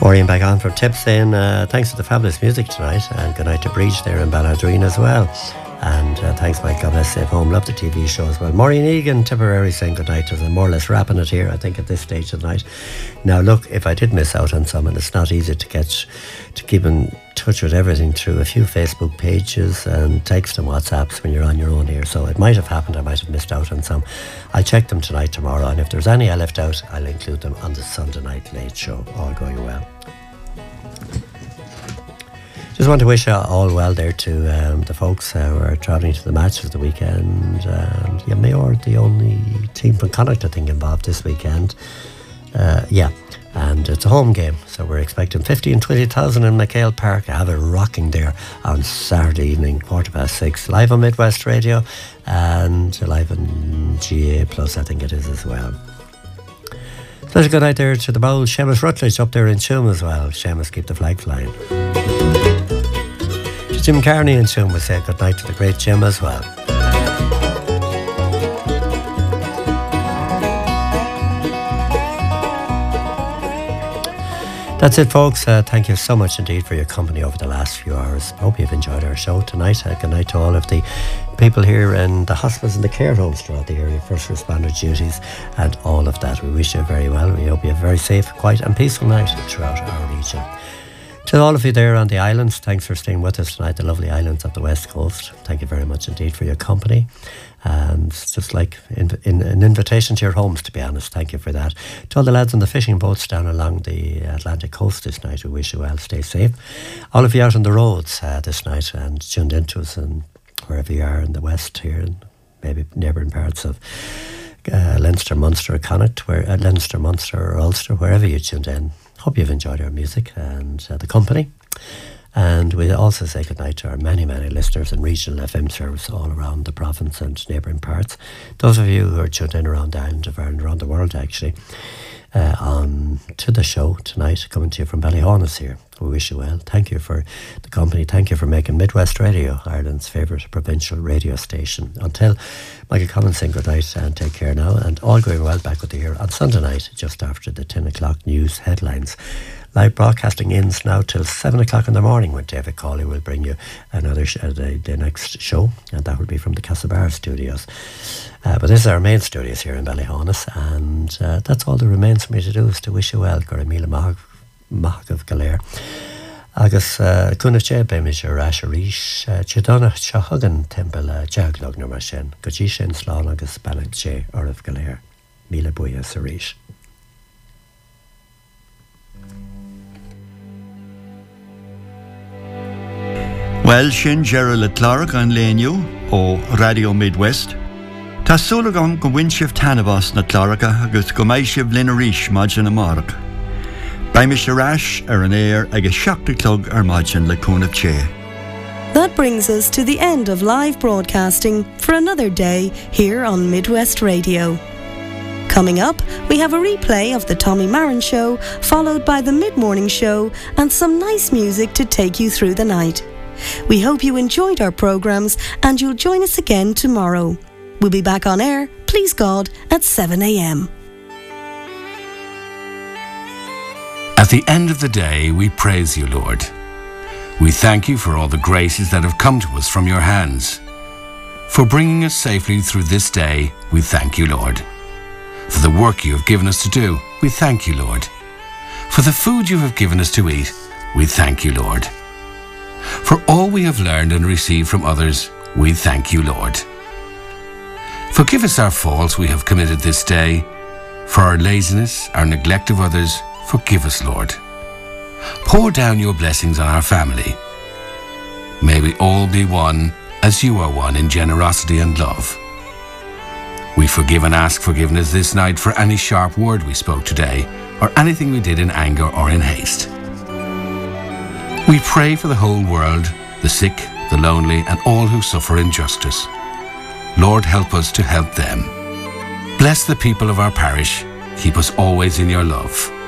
Maureen back on from Tips saying thanks for the fabulous music tonight, and good night to Breach there in Balladreen as well. And thanks, Mike. God bless Safe Home. Love the TV show as well. Maureen Egan, Tipperary, saying good night. I'm more or less wrapping it here, I think, at this stage of the night. Now, look, if I did miss out on some, and it's not easy to keep in touch with everything through a few Facebook pages and text and WhatsApps when you're on your own here. So it might have happened. I might have missed out on some. I'll check them tonight, tomorrow. And if there's any I left out, I'll include them on the Sunday night late show. All going well. Just want to wish all well there to the folks who are travelling to the match of the weekend. Yeah, Mayor, the only team from Connacht, I think, involved this weekend. And it's a home game, so we're expecting 50 and 20,000 in McHale Park. I have it rocking there on Saturday evening, 6:15, live on Midwest Radio and live on GA Plus, I think it is as well. Such a good night there to the Bowl. Seamus Rutledge up there in Tuam as well. Seamus, keep the flag flying. Jim Carney in Tuam will say good night to the great Jim as well. That's it, folks. Thank you so much indeed for your company over the last few hours. Hope you've enjoyed our show tonight. Good night to all of the people here in the hospitals and the care homes throughout the area, first responder duties and all of that. We wish you very well. We hope you have a very safe, quiet and peaceful night throughout our region. To all of you there on the islands, thanks for staying with us tonight, the lovely islands of the West Coast. Thank you very much indeed for your company. And it's just like an invitation to your homes, to be honest. Thank you for that. To all the lads on the fishing boats down along the Atlantic coast this night, we wish you well. Stay safe. All of you out on the roads this night and tuned into us, and wherever you are in the West here, and maybe neighbouring parts of Leinster, Munster, Connacht, Leinster, Munster or Ulster, wherever you tuned in. Hope you've enjoyed our music and the company. And we also say goodnight to our many, many listeners in regional FM service all around the province and neighbouring parts. Those of you who are tuned in around the island of Ireland, around the world actually, on to the show tonight, coming to you from Ballyhaunis here. We wish you well. Thank you for the company. Thank you for making Midwest Radio Ireland's favourite provincial radio station. Until Michael Collins saying good night and take care now, and all going well back with you here on Sunday night just after the 10 o'clock news headlines. Live broadcasting ends now till 7 o'clock in the morning when David Cawley will bring you another the next show, and that will be from the Castlebar studios. But this is our main studios here in Ballyhaunis, and that's all that remains for me to do is to wish you well. Goramila Mahag of Galair. Agus Cúnach be mis Rash Arish Chidona Chahagan Temple Jaglog na Marshen Gajishin Slán agus Ballag J or of Galair Mila Buya Sarish. Well, sin Gerald le Clark an léniu ó Radio Midwest. Tá súlagan go winshif tanavas na Clarka agus go maishiv linarish majin amarg. By Mr. Rash an air agus seachta clog majin le Cúnach Che. That brings us to the end of live broadcasting for another day here on Midwest Radio. Coming up, we have a replay of the Tommy Marin Show, followed by the mid-morning show and some nice music to take you through the night. We hope you enjoyed our programmes and you'll join us again tomorrow. We'll be back on air, please God, at 7 a.m. At the end of the day, we praise you, Lord. We thank you for all the graces that have come to us from your hands. For bringing us safely through this day, we thank you, Lord. For the work you have given us to do, we thank you, Lord. For the food you have given us to eat, we thank you, Lord. For all we have learned and received from others, we thank you, Lord. Forgive us our faults we have committed this day. For our laziness, our neglect of others, forgive us, Lord. Pour down your blessings on our family. May we all be one as you are one in generosity and love. We forgive and ask forgiveness this night for any sharp word we spoke today or anything we did in anger or in haste. We pray for the whole world, the sick, the lonely, and all who suffer injustice. Lord, help us to help them. Bless the people of our parish. Keep us always in your love.